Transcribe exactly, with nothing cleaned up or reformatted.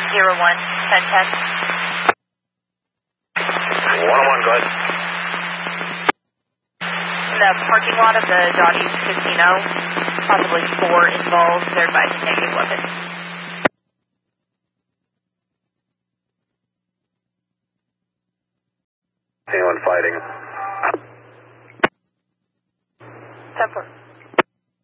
zero one, ten ten. one oh one, go ahead. In the parking lot of the Dottie Casino, possibly four involved. They're advising negative weapons. Anyone fighting? ten four.